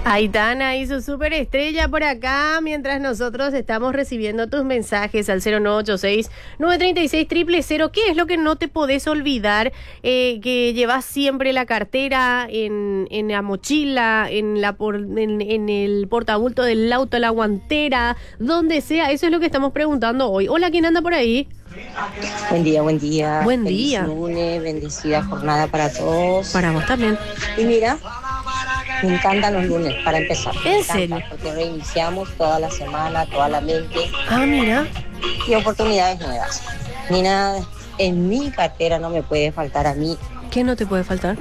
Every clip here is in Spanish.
Aitana y su superestrella por acá, mientras nosotros estamos recibiendo tus mensajes al 0986-936-000. ¿Qué es lo que no te podés olvidar? Que llevas siempre la cartera en la mochila, en el portabulto del auto, la guantera, donde sea. Eso es lo que estamos preguntando hoy. Hola, ¿quién anda por ahí? Buen día, buen día. Buen Feliz día. lunes, bendecida jornada para todos. Para vos también. Y mira, me encantan los lunes, para empezar. ¿En serio? Porque reiniciamos toda la semana, toda la mente Ah, mira. y oportunidades nuevas. Ni nada, en mi cartera no me puede faltar a mí ¿Qué no te puede faltar?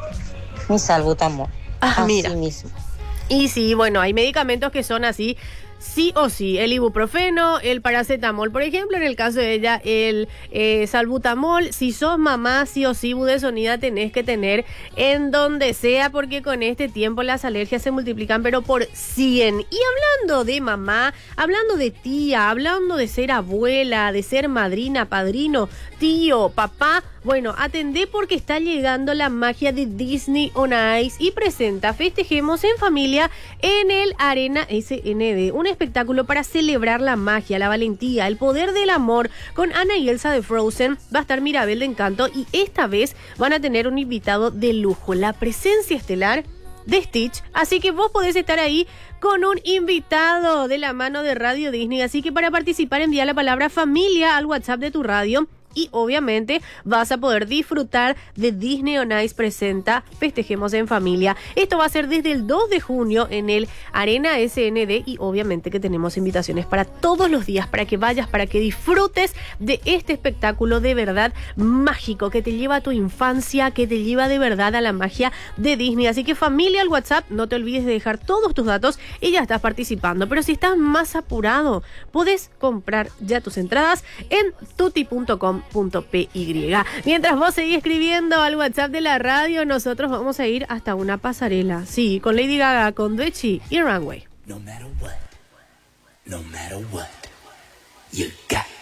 mi salbutamol. Ah, Así mira. mismo. Y sí, bueno, hay medicamentos que son así, sí o sí. El ibuprofeno, el paracetamol, por ejemplo, en el caso de ella, el salbutamol. Si sos mamá, sí o sí, budesonida tenés que tener en donde sea, porque con este tiempo las alergias se multiplican, pero por 100. Y hablando de mamá, hablando de tía, hablando de ser abuela, de ser madrina, padrino, tío, papá, bueno, atendé porque está llegando la magia de Disney on Ice y presenta Festejemos en Familia en el Arena SND, un espectáculo para celebrar la magia, la valentía, el poder del amor. Con Anna y Elsa de Frozen va a estar Mirabel de Encanto y esta vez van a tener un invitado de lujo, la presencia estelar de Stitch. Así que vos podés estar ahí con un invitado de la mano de Radio Disney. Así que para participar envía la palabra familia al WhatsApp de tu radio. Y obviamente vas a poder disfrutar de Disney on Ice presenta Festejemos en Familia. Esto va a ser desde el 2 de junio en el Arena SND y obviamente que tenemos invitaciones para todos los días, para que vayas, para que disfrutes de este espectáculo de verdad mágico que te lleva a tu infancia, que te lleva de verdad a la magia de Disney. Así que familia al WhatsApp, no te olvides de dejar todos tus datos y ya estás participando. Pero si estás más apurado, podés comprar ya tus entradas en tuti.com.py. Mientras vos seguís escribiendo al WhatsApp de la radio, nosotros vamos a ir hasta una pasarela. Sí, con Lady Gaga, con Doechii y Runway. No matter what, you got